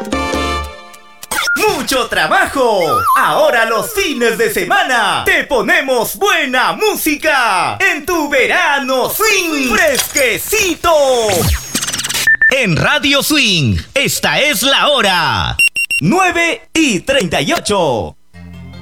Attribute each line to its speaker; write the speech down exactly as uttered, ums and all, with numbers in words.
Speaker 1: ¡Mucho trabajo! Ahora los fines de semana te ponemos buena música en tu verano swing fresquecito. En Radio Swing, esta es la hora. nueve y treinta y ocho.